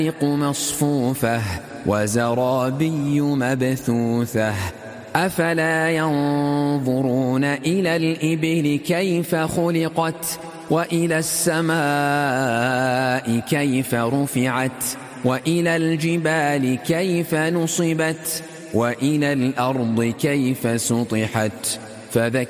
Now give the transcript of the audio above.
مصفوفة وزرابي مبثوثة أفلا ينظرون إلى الإبل كيف خلقت وإلى السماء كيف رفعت وإلى الجبال كيف نصبت وإلى الأرض كيف سطحت